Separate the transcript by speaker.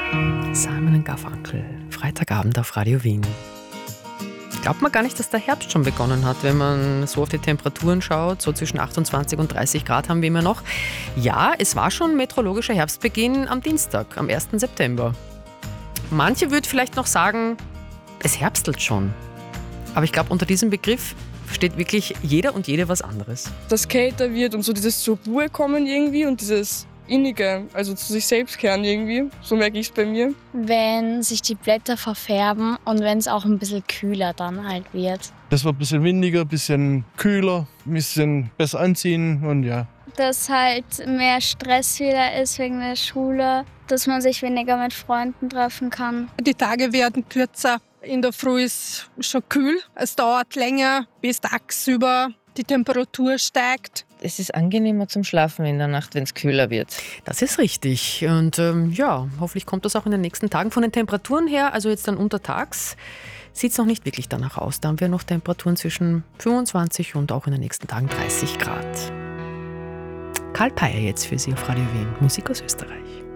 Speaker 1: Simon & Garfunkel, Freitagabend auf Radio Wien. Glaubt man gar nicht, dass der Herbst schon begonnen hat, wenn man so auf die Temperaturen schaut. So zwischen 28 und 30 Grad haben wir immer noch. Ja, es war schon meteorologischer Herbstbeginn am Dienstag, am 1. September. Manche würden vielleicht noch sagen, es herbstelt schon. Aber ich glaube, unter diesem Begriff steht wirklich jeder und jede was anderes.
Speaker 2: Dass es kälter wird und so dieses zur Ruhe kommen irgendwie und dieses Innige, also zu sich selbst kehren irgendwie. So merke ich es bei mir.
Speaker 3: Wenn sich die Blätter verfärben und wenn es auch ein bisschen kühler dann halt wird.
Speaker 4: Das wird ein bisschen windiger, ein bisschen kühler, ein bisschen besser anziehen und ja.
Speaker 3: Dass halt mehr Stress wieder ist wegen der Schule, dass man sich weniger mit Freunden treffen kann.
Speaker 5: Die Tage werden kürzer. In der Früh ist schon kühl. Es dauert länger, bis tagsüber die Temperatur steigt.
Speaker 6: Es ist angenehmer zum Schlafen in der Nacht, wenn es kühler wird.
Speaker 1: Das ist richtig. Und ja, hoffentlich kommt das auch in den nächsten Tagen. Von den Temperaturen her, also jetzt dann untertags, sieht es noch nicht wirklich danach aus. Da haben wir noch Temperaturen zwischen 25 und auch in den nächsten Tagen 30 Grad. Karl Peyer jetzt für Sie auf Radio Wien. Musik aus Österreich.